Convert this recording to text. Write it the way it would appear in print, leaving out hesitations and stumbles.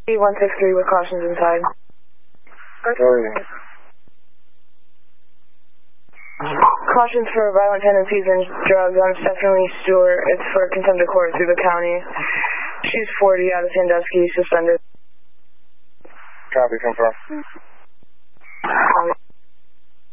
163 with cautions inside. Cautions for violent tendencies and drugs on Stephanie Stewart. It's for contempt of court through the county. She's 40 out of Sandusky, suspended. Copy, confirm.